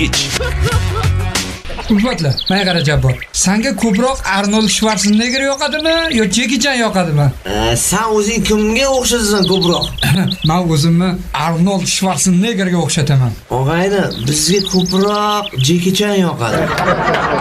bosqich. Ulfatlar, menga qara Jabbor. Senga ko'proq Arnold Schwarzenegger yoqadimi yo Jackie Chan yoqadimi? Sen o'zing kimga o'xshasan ko'proq? Men o'zimni Arnold Schwarzeneggerga o'xshataman. Og'ayni, bizga ko'proq Jackie Chan yoqadi.